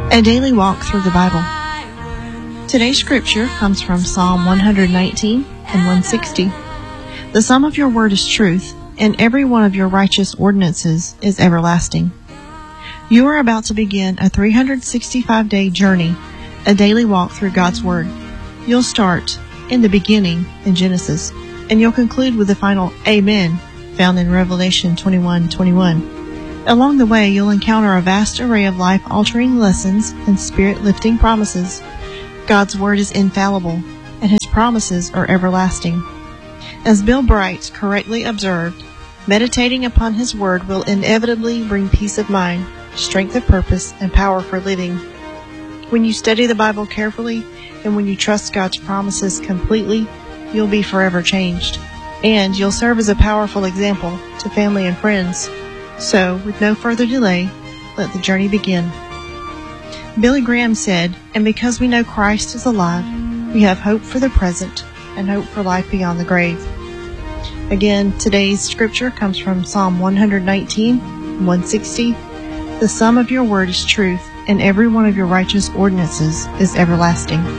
A daily walk through the Bible. Today's scripture comes from Psalm 119 and 160. The sum of your word is truth, and every one of your righteous ordinances is everlasting. You are about to begin a 365-day journey, a daily walk through God's Word. You'll start in the beginning in Genesis, and you'll conclude with the final Amen found in Revelation 21:21. Along the way, you'll encounter a vast array of life-altering lessons and spirit-lifting promises. God's Word is infallible, and His promises are everlasting. As Bill Bright correctly observed, meditating upon His Word will inevitably bring peace of mind, strength of purpose, and power for living. When you study the Bible carefully, and when you trust God's promises completely, you'll be forever changed. And you'll serve as a powerful example to family and friends. So, with no further delay, let the journey begin. Billy Graham said, "And because we know Christ is alive, we have hope for the present and hope for life beyond the grave." Again, today's scripture comes from Psalm 119, 160. The sum of your word is truth, and every one of your righteous ordinances is everlasting.